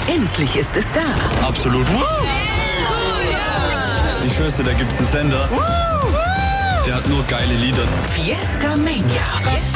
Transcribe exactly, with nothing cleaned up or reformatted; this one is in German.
Endlich ist es da. Absolut. Ich schwör's dir, da gibt's einen Sender. Der hat nur geile Lieder. Fiesta Mania.